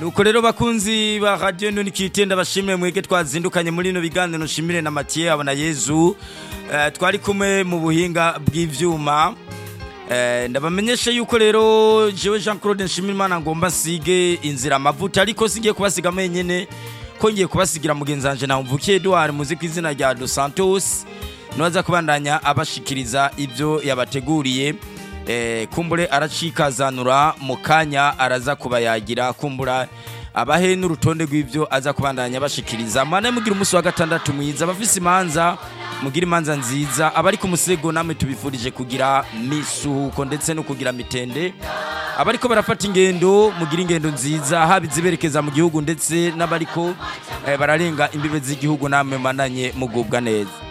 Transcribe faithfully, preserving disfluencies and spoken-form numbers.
nuko rero bakunzi ba radio none kitenda bashimwe mwege twazindukanye muri no biganiro nshimire na Mathieu abona Yezu uh, twari kumwe mu buhinga bw'ivyuma uh, ndabamenyesha yuko rero jewe Jean Claude Nshimirimana ngomba sige inzira amavuta ariko sigiye kubasiga menyene ko ngiye kubasigira mugenzanje na Mvukiye Edouard muziki izina rya Dos Santos noza kubandanya abashikiriza ivyo yabateguriye. Eh, kumbure aracikazanura mukanya araza kubayagira kumbura abahe n'urutonde rw'ivyo aza kubandanya bashikiriza mane mugira umunsi wa gatandatu mwiza bafise imanza mugira imanza nziza abari ku musego namwe tubifurije kugira misuhuko ndetse no kugira mitende abariko barafata ingendo mugira ingendo nziza habiziberekeza mu gihugu ndetse n'abariko eh, bararenga imbibe z'igihugu namwe mananye mugubwa neza.